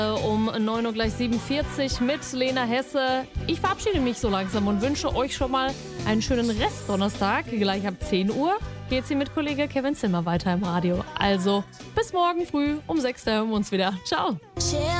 Um 9 Uhr gleich 47 mit Lena Hesse. Ich verabschiede mich so langsam und wünsche euch schon mal einen schönen Rest-Donnerstag. Gleich ab 10 Uhr geht's hier mit Kollege Kevin Zimmer weiter im Radio. Also bis morgen früh um 6 Uhr hören wir uns wieder. Ciao.